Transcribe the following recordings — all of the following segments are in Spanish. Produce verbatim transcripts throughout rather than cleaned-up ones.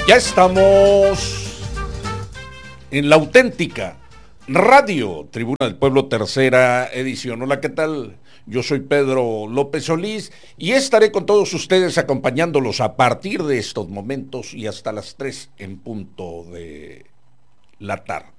Ya estamos en la auténtica Radio Tribuna del Pueblo, tercera edición. Hola, ¿qué tal? Yo soy Pedro López Solís y estaré con todos ustedes acompañándolos a partir de estos momentos y hasta las tres en punto de la tarde.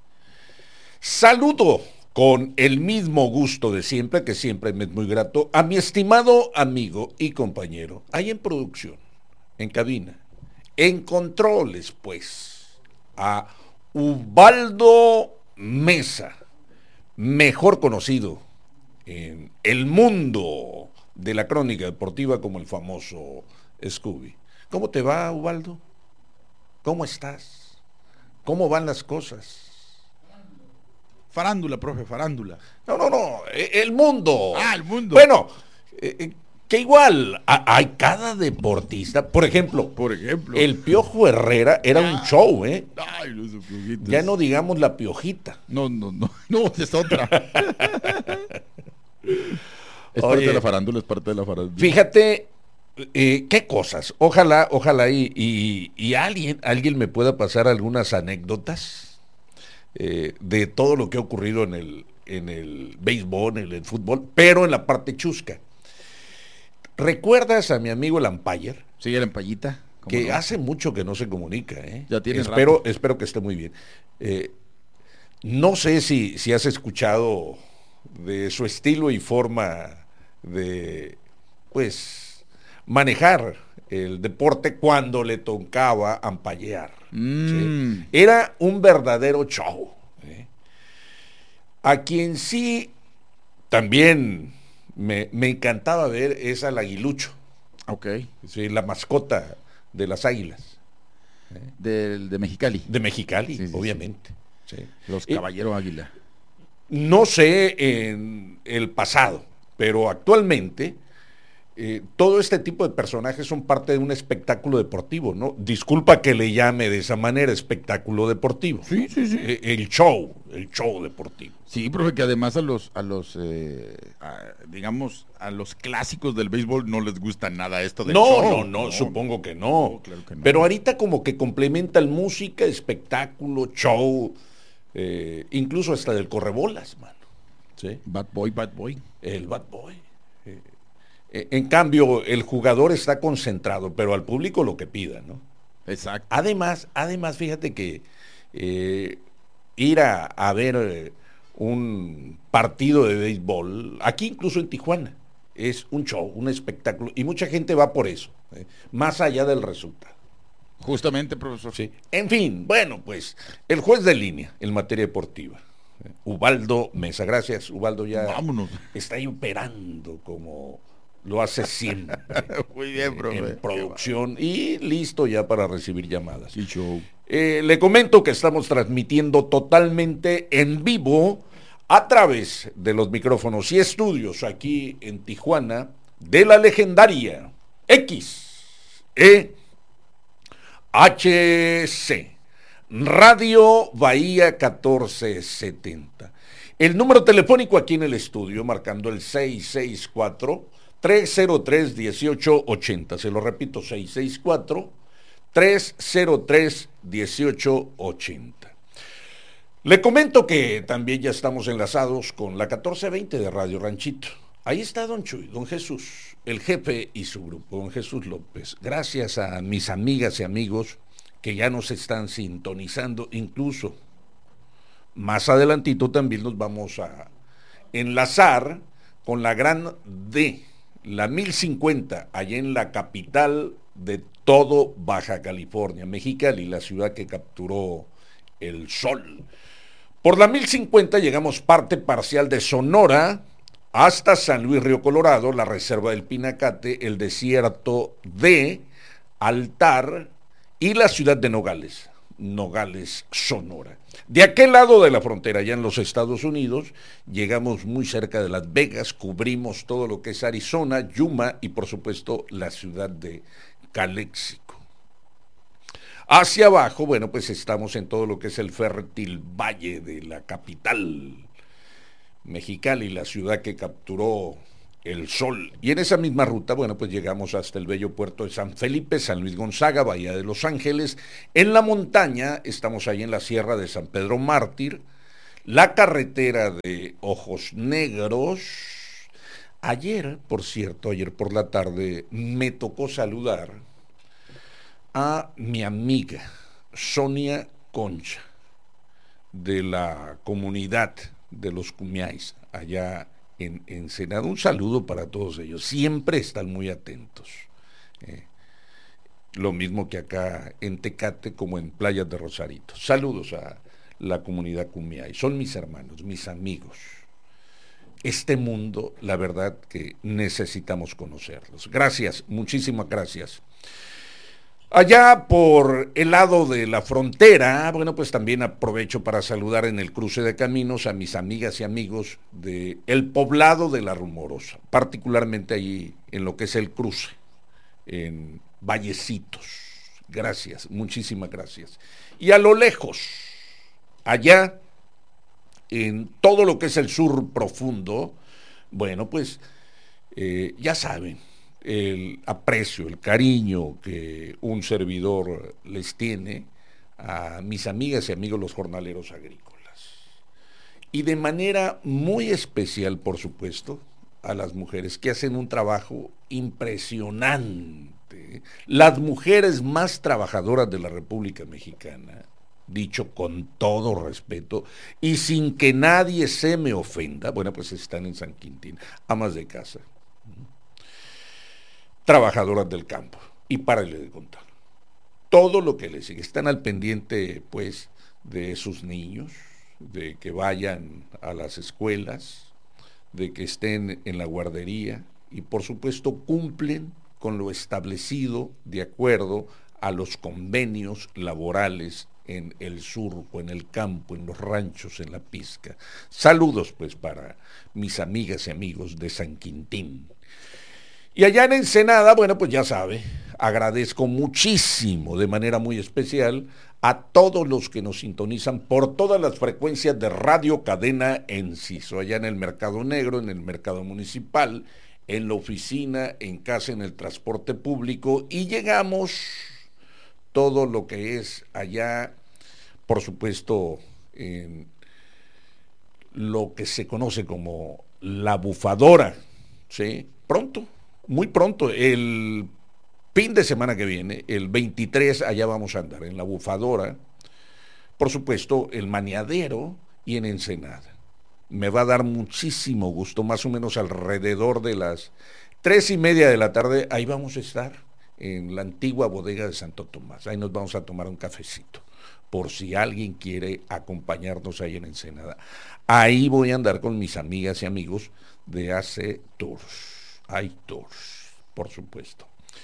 Saludo con el mismo gusto de siempre, que siempre me es muy grato, a mi estimado amigo y compañero, ahí en producción, en cabina, en controles, pues, a Ubaldo Mesa, mejor conocido en el mundo de la crónica deportiva como el famoso Scooby. ¿Cómo te va, Ubaldo? ¿Cómo estás? ¿Cómo van las cosas? Farándula, profe, farándula. No, no, no, el mundo. Ah, el mundo. Bueno, eh, que igual hay cada deportista, por ejemplo, por ejemplo, el Piojo Herrera era ah, un show, ¿eh? Ay, los piojitos. Ya no digamos la piojita. No, no, no, no, es otra. Es Oye, parte de la farándula, es parte de la farándula. Fíjate, eh, qué cosas. Ojalá, ojalá y, y, y alguien, alguien me pueda pasar algunas anécdotas eh, de todo lo que ha ocurrido en el, en el béisbol, en el fútbol, pero en la parte chusca. ¿Recuerdas a mi amigo el Umpire? Sí, el Empallita. Que no? hace mucho que no se comunica, ¿eh? Ya tiene espero, rato. espero que esté muy bien. Eh, no sé si, si has escuchado de su estilo y forma de, pues, manejar el deporte cuando le tocaba ampallear. Mm. ¿Sí? Era un verdadero show, ¿eh? A quien sí también me, me encantaba ver es al Aguilucho. Ok. Sí, la mascota de las Águilas. ¿Eh? Del, de Mexicali. De Mexicali, sí, sí, obviamente. Sí. Sí. Los Caballeros Águila. No sé en el pasado, pero actualmente eh, todo este tipo de personajes son parte de un espectáculo deportivo, ¿no? Disculpa que le llame de esa manera, espectáculo deportivo. Sí, sí, sí. Eh, el show, el show deportivo. Sí, profe, que además a los, a los, eh, a, digamos, a los clásicos del béisbol no les gusta nada esto del no, show. No, no, no, supongo que no. no, claro que no. Pero ahorita como que complementan música, espectáculo, show, eh, incluso hasta del correbolas, mano. ¿Sí? Bad Boy, Bad Boy. El Bad Boy. Eh, eh, en cambio, el jugador está concentrado, pero al público lo que pida, ¿no? Exacto. Además, además, fíjate que eh, ir a, a ver eh, un partido de béisbol, aquí incluso en Tijuana, es un show, un espectáculo, y mucha gente va por eso, eh, más allá del resultado. Justamente, profesor. Sí. En fin, bueno, pues, el juez de línea en materia deportiva, eh, Ubaldo Mesa. Gracias, Ubaldo, ya Vámonos. Está ahí operando como lo hace siempre. Muy bien, profe. En producción y listo ya para recibir llamadas. Sí, show. Eh, le comento que estamos transmitiendo totalmente en vivo a través de los micrófonos y estudios aquí en Tijuana de la legendaria X E H C Radio Bahía catorce setenta. El número telefónico aquí en el estudio marcando el seis seis cuatro, tres cero tres, uno ocho ocho cero. Se lo repito, seis seis cuatro, tres cero tres, uno ocho ocho cero. Le comento que también ya estamos enlazados con la catorce veinte de Radio Ranchito. Ahí está don Chuy, don Jesús, el jefe y su grupo, don Jesús López. Gracias a mis amigas y amigos que ya nos están sintonizando, incluso más adelantito también nos vamos a enlazar con la gran D, la mil cincuenta, allá en la capital de todo Baja California, Mexicali, la ciudad que capturó el sol. Por la mil cincuenta llegamos parte parcial de Sonora hasta San Luis Río Colorado, la reserva del Pinacate, el desierto de Altar y la ciudad de Nogales, Nogales, Sonora. De aquel lado de la frontera, ya en los Estados Unidos, llegamos muy cerca de Las Vegas, cubrimos todo lo que es Arizona, Yuma y por supuesto la ciudad de Calexico. Hacia abajo, bueno, pues estamos en todo lo que es el fértil valle de la capital, Mexicali, la ciudad que capturó el sol. Y en esa misma ruta, bueno, pues llegamos hasta el bello puerto de San Felipe, San Luis Gonzaga, Bahía de Los Ángeles. En la montaña, estamos ahí en la sierra de San Pedro Mártir, la carretera de Ojos Negros. Ayer, por cierto, ayer por la tarde, me tocó saludar a mi amiga Sonia Concha, de la comunidad de los Cumiáis, allá en Ensenada. Un saludo para todos ellos, siempre están muy atentos. Eh, lo mismo que acá en Tecate como en Playas de Rosarito. Saludos a la comunidad Cumiáis, son mis hermanos, mis amigos. Este mundo, la verdad que necesitamos conocerlos. Gracias, muchísimas gracias. Allá por el lado de la frontera, bueno, pues también aprovecho para saludar en el cruce de caminos a mis amigas y amigos de el poblado de La Rumorosa, particularmente allí en lo que es el cruce, en Vallecitos. Gracias, muchísimas gracias. Y a lo lejos, allá en todo lo que es el sur profundo, bueno, pues eh, ya saben, el aprecio, el cariño que un servidor les tiene a mis amigas y amigos los jornaleros agrícolas. Y de manera muy especial, por supuesto, a las mujeres que hacen un trabajo impresionante. Las mujeres más trabajadoras de la República Mexicana, dicho con todo respeto y sin que nadie se me ofenda, bueno, pues están en San Quintín, amas de casa, trabajadoras del campo, y párale de contar. Todo lo que les sigue, están al pendiente, pues, de sus niños, de que vayan a las escuelas, de que estén en la guardería, y por supuesto cumplen con lo establecido de acuerdo a los convenios laborales en el surco, en el campo, en los ranchos, en la pizca. Saludos pues para mis amigas y amigos de San Quintín. Y allá en Ensenada, bueno, pues ya sabe, agradezco muchísimo, de manera muy especial, a todos los que nos sintonizan por todas las frecuencias de Radio Cadena Enciso, allá en el Mercado Negro, en el Mercado Municipal, en la oficina, en casa, en el transporte público, y llegamos todo lo que es allá, por supuesto, en lo que se conoce como la bufadora, ¿sí? Pronto, muy pronto, el fin de semana que viene, el veintitrés, allá vamos a andar, en la bufadora, por supuesto, el Maniadero y en Ensenada. Me va a dar muchísimo gusto, más o menos alrededor de las tres y media de la tarde, ahí vamos a estar, en la antigua bodega de Santo Tomás. Ahí nos vamos a tomar un cafecito, por si alguien quiere acompañarnos ahí en Ensenada. Ahí voy a andar con mis amigas y amigos de A C Tours. Hay tours, por supuesto.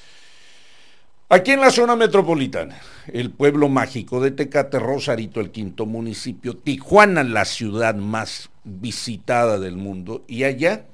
Aquí en la zona metropolitana, el pueblo mágico de Tecate, Rosarito, el quinto municipio, Tijuana, la ciudad más visitada del mundo, y allá,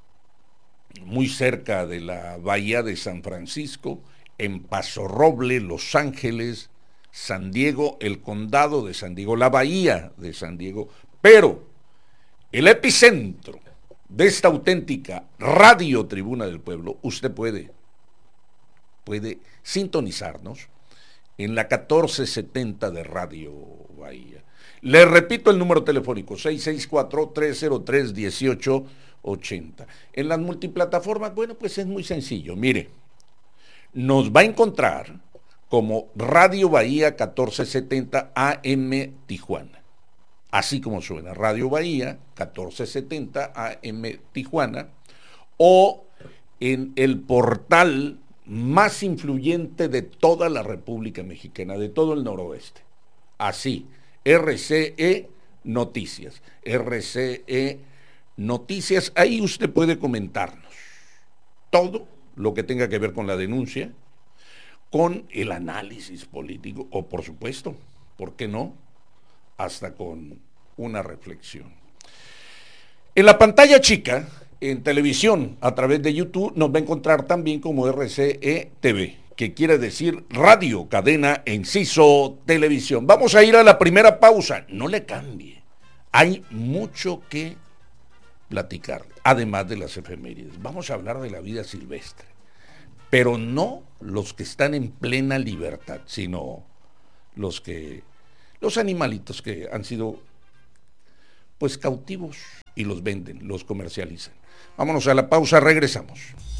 muy cerca de la bahía de San Francisco, en Paso Roble, Los Ángeles, San Diego, el condado de San Diego, la bahía de San Diego, pero el epicentro de esta auténtica Radio Tribuna del Pueblo, usted puede, puede sintonizarnos en la catorce setenta de Radio Bahía. Le repito el número telefónico, seis seis cuatro, tres cero tres, uno ocho ocho cero. En las multiplataformas, bueno, pues es muy sencillo. Mire, nos va a encontrar como Radio Bahía catorce setenta A M Tijuana. Así como suena, Radio Bahía catorce setenta A M Tijuana, o en el portal más influyente de toda la República Mexicana, de todo el noroeste. Así, R C E Noticias, R C E Noticias, ahí usted puede comentarnos todo lo que tenga que ver con la denuncia, con el análisis político, o por supuesto, ¿por qué no?, hasta con una reflexión. En la pantalla chica, en televisión, a través de YouTube, nos va a encontrar también como R C E T V, que quiere decir Radio Cadena Enciso Televisión. Vamos a ir a la primera pausa, no le cambie, hay mucho que platicar, además de las efemérides. Vamos a hablar de la vida silvestre, pero no los que están en plena libertad, sino los que, los animalitos que han sido pues cautivos y los venden, los comercializan. Vámonos a la pausa, regresamos.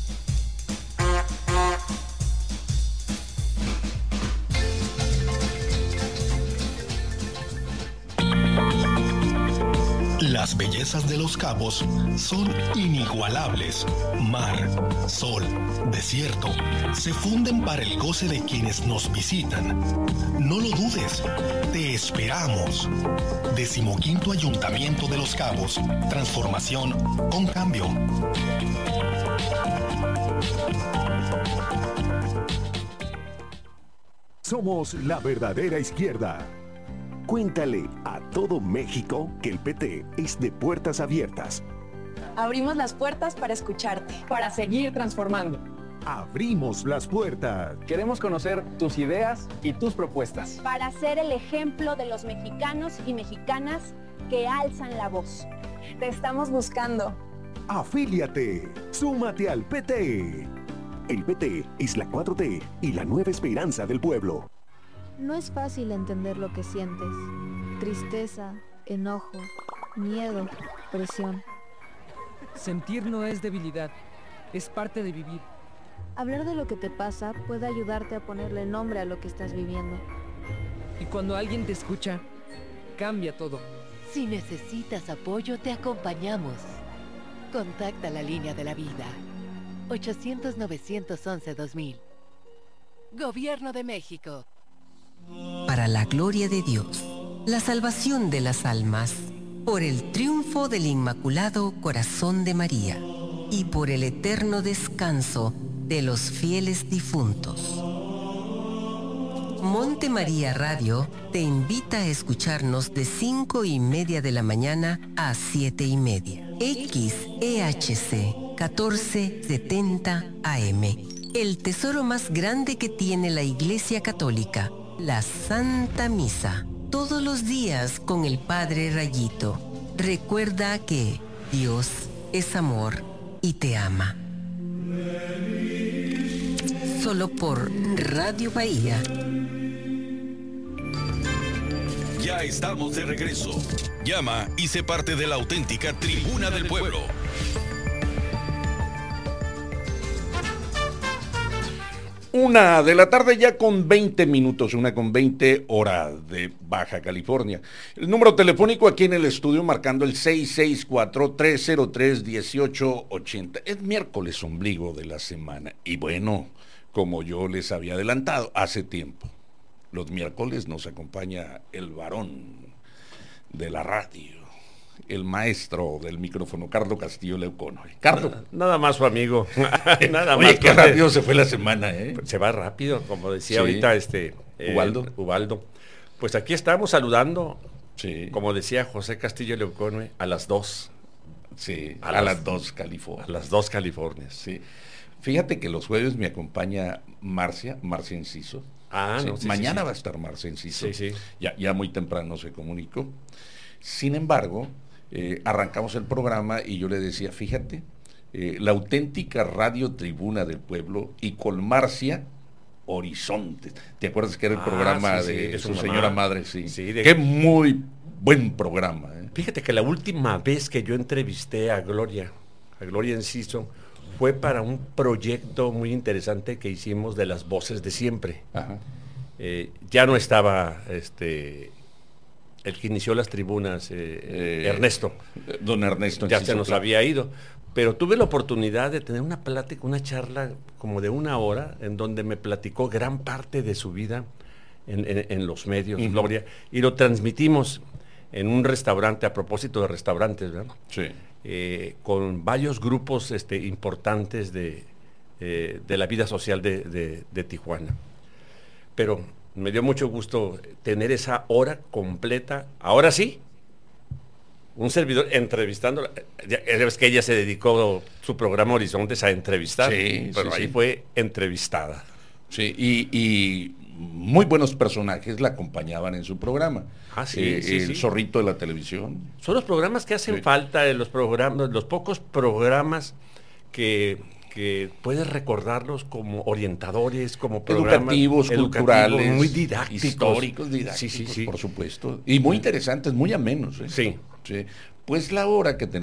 Las bellezas de Los Cabos son inigualables. Mar, sol, desierto, se funden para el goce de quienes nos visitan. No lo dudes, te esperamos. Decimoquinto Ayuntamiento de Los Cabos. Transformación con cambio. Somos la verdadera izquierda. Cuéntale a todo México que el P T es de puertas abiertas. Abrimos las puertas para escucharte. Para seguir transformando. Abrimos las puertas. Queremos conocer tus ideas y tus propuestas. Para ser el ejemplo de los mexicanos y mexicanas que alzan la voz. Te estamos buscando. Afíliate. Súmate al P T. El P T es la cuatro T y la nueva esperanza del pueblo. No es fácil entender lo que sientes. Tristeza, enojo, miedo, presión. Sentir no es debilidad, es parte de vivir. Hablar de lo que te pasa puede ayudarte a ponerle nombre a lo que estás viviendo. Y cuando alguien te escucha, cambia todo. Si necesitas apoyo, te acompañamos. Contacta la línea de la vida. ochocientos, novecientos once, dos mil. Gobierno de México. Para la gloria de Dios, la salvación de las almas, por el triunfo del Inmaculado Corazón de María y por el eterno descanso de los fieles difuntos. Monte María Radio te invita a escucharnos de cinco y media de la mañana a siete y media. X E H C catorce setenta A M. El tesoro más grande que tiene la Iglesia Católica, la Santa Misa. Todos los días con el Padre Rayito. Recuerda que Dios es amor y te ama. Solo por Radio Bahía. Ya estamos de regreso. Llama y sé parte de la auténtica Tribuna del Pueblo. Una de la tarde ya con veinte minutos, una con veinte hora de Baja California. El número telefónico aquí en el estudio marcando el seis seis cuatro, tres cero tres, uno ocho ocho cero. Es miércoles ombligo de la semana y bueno, como yo les había adelantado hace tiempo, los miércoles nos acompaña el varón de la radio, el maestro del micrófono, Carlos Castillo Leucono. Carlos. Nada, nada más su amigo. Nada Oye, más. qué rápido se fue la semana, ¿eh? Se va rápido, como decía Sí. ahorita este eh, Ubaldo. Ubaldo. Pues aquí estamos saludando, Sí. como decía José Castillo Leucono, a las dos. Sí, A a, las- las dos California. A las dos Californias. Sí. Fíjate que los jueves me acompaña Marcia, Marcia Enciso. Ah, Sí, no, sí, mañana sí, sí. va a estar Marcia Enciso. Sí, sí. Ya, ya muy temprano se comunicó. Sin embargo, eh, arrancamos el programa y yo le decía, fíjate, eh, la auténtica radio Tribuna del Pueblo y con Marcia Horizonte. ¿Te acuerdas que era el Ah, programa sí, sí, de de su su mamá. señora madre? Sí. Sí, de- Qué muy buen programa. ¿eh? Fíjate que la última vez que yo entrevisté a Gloria, a Gloria Enciso, fue para un proyecto muy interesante que hicimos de las voces de siempre. Ajá. Eh, ya no estaba este el que inició las tribunas, eh, Eh, Ernesto. Don Ernesto Ya Enciso, se nos claro. había ido. Pero tuve la oportunidad de tener una plática, una charla como de una hora, en donde me platicó gran parte de su vida en, en- en los medios, Ujú. Gloria, y lo transmitimos en un restaurante, a propósito de restaurantes, ¿verdad? Sí. Eh, con varios grupos este, importantes de, eh, de la vida social de, de- de Tijuana. Pero me dio mucho gusto tener esa hora completa, ahora sí, un servidor entrevistándola. Ya, ya ves que ella se dedicó su programa Horizontes a entrevistar, Sí, pero sí, ahí sí. fue entrevistada. Sí, y, y muy buenos personajes la acompañaban en su programa. Ah, sí, Eh, sí, el sí. zorrito de la televisión. Son los programas que hacen Sí. falta, eh, los programas, los pocos programas que, que puedes recordarlos como orientadores, como programas Educativos, culturales, muy didácticos. históricos, didácticos, Sí, sí, sí. por supuesto. Y muy interesantes, muy amenos. ¿eh? Sí. Sí. Pues la hora que tenemos